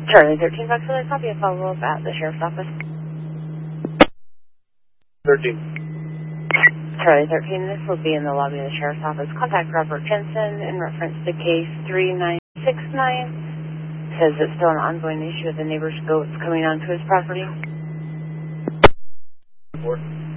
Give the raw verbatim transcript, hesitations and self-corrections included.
Charlie thirteen, Foxtrot, copy a follow-up at the Sheriff's Office. thirteen. Charlie thirteen, this will be in the lobby of the Sheriff's Office. Contact Robert Jensen in reference to case three nine six nine. Says it's still an ongoing issue with the neighbor's goats coming onto his property. Four.